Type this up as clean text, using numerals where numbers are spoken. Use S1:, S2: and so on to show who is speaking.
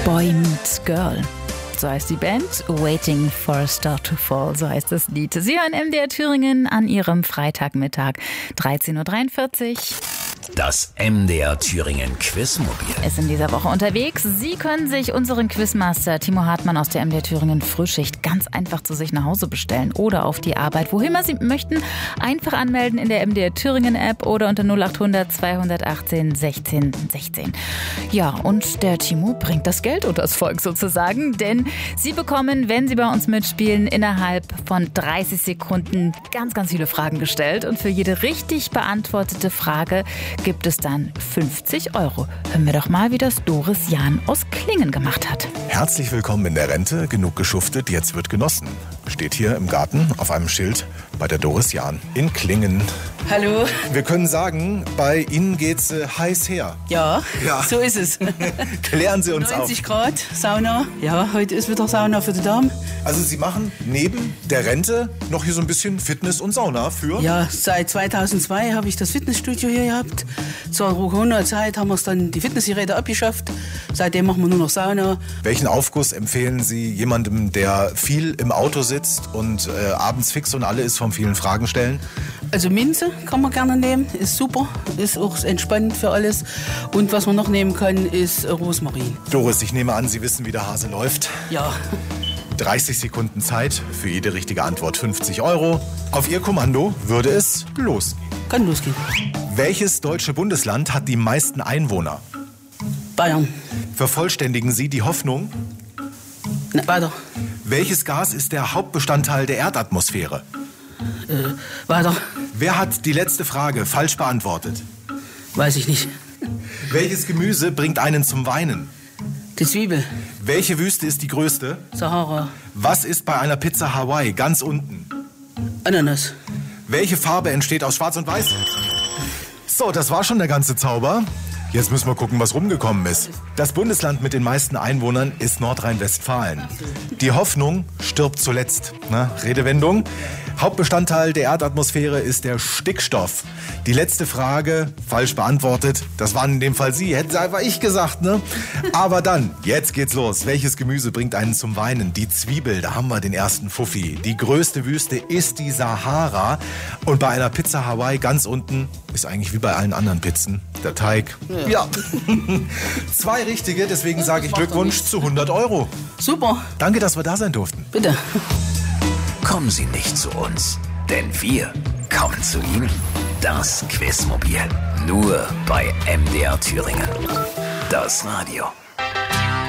S1: Boy Meets Girl. So heißt die Band. Waiting for a Star to Fall, so heißt das Lied. Sie hören MDR Thüringen an Ihrem Freitagmittag, 13.43 Uhr.
S2: Das MDR Thüringen Quizmobil
S1: Ist in dieser Woche unterwegs. Sie können sich unseren Quizmaster Timo Hartmann aus der MDR Thüringen Frühschicht ganz einfach zu sich nach Hause bestellen oder auf die Arbeit, wohin immer Sie möchten. Einfach anmelden in der MDR Thüringen App oder unter 0800 218 16 16. Ja, und der Timo bringt das Geld unters Volk sozusagen, denn Sie bekommen, wenn Sie bei uns mitspielen, innerhalb von 30 Sekunden ganz, ganz viele Fragen gestellt und für jede richtig beantwortete Frage gibt es dann 50 Euro. Hören wir doch mal, wie das Doris Jahn aus Klingen gemacht hat.
S3: Herzlich willkommen in der Rente. Genug geschuftet, jetzt wird genossen. Steht hier im Garten auf einem Schild bei der Doris Jahn in Klingen.
S4: Hallo.
S3: Wir können sagen, bei Ihnen geht's heiß her.
S4: Ja, so ist es.
S3: Klären Sie uns
S4: 90
S3: auf.
S4: Grad, Sauna. Ja, heute ist wieder Sauna für die Damen.
S3: Also Sie machen neben der Rente noch hier so ein bisschen Fitness und Sauna für?
S4: Ja, seit 2002 habe ich das Fitnessstudio hier gehabt. Zur Corona-Zeit haben wir dann die Fitnessgeräte abgeschafft. Seitdem machen wir nur noch Sauna.
S3: Welchen Aufguss empfehlen Sie jemandem, der viel im Auto sitzt und abends fix und alle ist vom vielen Fragen stellen?
S4: Also Minze kann man gerne nehmen, ist super, ist auch entspannend für alles. Und was man noch nehmen kann, ist Rosmarin.
S3: Doris, ich nehme an, Sie wissen, wie der Hase läuft.
S4: Ja.
S3: 30 Sekunden Zeit, für jede richtige Antwort 50 Euro. Auf Ihr Kommando würde es losgehen.
S4: Kann losgehen.
S3: Welches deutsche Bundesland hat die meisten Einwohner?
S4: Bayern.
S3: Vervollständigen Sie die Hoffnung?
S4: Na, weiter.
S3: Welches Gas ist der Hauptbestandteil der Erdatmosphäre?
S4: Weiter.
S3: Wer hat die letzte Frage falsch beantwortet?
S4: Weiß ich nicht.
S3: Welches Gemüse bringt einen zum Weinen?
S4: Die Zwiebel.
S3: Welche Wüste ist die größte?
S4: Sahara.
S3: Was ist bei einer Pizza Hawaii ganz unten?
S4: Ananas.
S3: Welche Farbe entsteht aus Schwarz und Weiß? So, das war schon der ganze Zauber. Jetzt müssen wir gucken, was rumgekommen ist. Das Bundesland mit den meisten Einwohnern ist Nordrhein-Westfalen. Die Hoffnung stirbt zuletzt. Na, Redewendung. Hauptbestandteil der Erdatmosphäre ist der Stickstoff. Die letzte Frage, falsch beantwortet. Das waren in dem Fall Sie, hätten Sie einfach ich gesagt, ne? Aber dann, jetzt geht's los. Welches Gemüse bringt einen zum Weinen? Die Zwiebel, da haben wir den ersten Fuffi. Die größte Wüste ist die Sahara. Und bei einer Pizza Hawaii ganz unten ist eigentlich wie bei allen anderen Pizzen der Teig. Ja. 2 richtige, deswegen sage ich Glückwunsch zu 100 Euro.
S4: Super.
S3: Danke, dass wir da sein durften.
S4: Bitte.
S2: Kommen Sie nicht zu uns, denn wir kommen zu Ihnen. Das Quizmobil, nur bei MDR Thüringen. Das Radio.